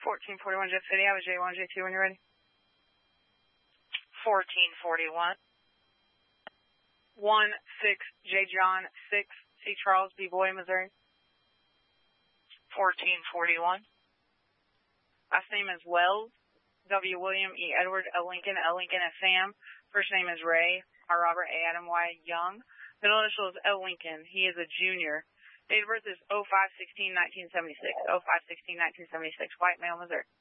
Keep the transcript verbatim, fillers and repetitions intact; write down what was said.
fourteen forty-one Jeff City. I was J one, J two when you're ready. fourteen forty-one. one six J John six C Charles B Boy, Missouri. fourteen forty-one. Last name is Wells. W William E Edward L Lincoln L Lincoln S Sam. First name is Ray. R Robert A Adam Y Young. Middle initial is L Lincoln. He is a junior. Date of birth is oh five sixteen nineteen seventy-six. oh five sixteen nineteen seventy-six. White male, Missouri.